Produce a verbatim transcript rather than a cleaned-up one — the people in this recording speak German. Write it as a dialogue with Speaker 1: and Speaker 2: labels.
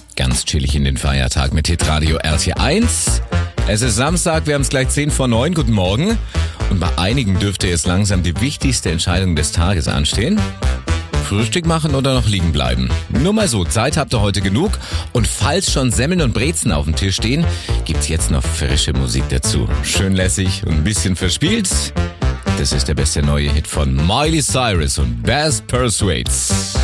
Speaker 1: Ganz chillig in den Feiertag mit Hitradio R T eins. Es ist Samstag, wir haben es gleich zehn vor neun. Guten Morgen. Und bei einigen dürfte jetzt langsam die wichtigste Entscheidung des Tages anstehen. Frühstück machen oder noch liegen bleiben? Nur mal so, Zeit habt ihr heute genug. Und falls schon Semmeln und Brezen auf dem Tisch stehen, gibt's jetzt noch frische Musik dazu. Schön lässig und ein bisschen verspielt. Das ist der beste neue Hit von Miley Cyrus und Bass Persuades.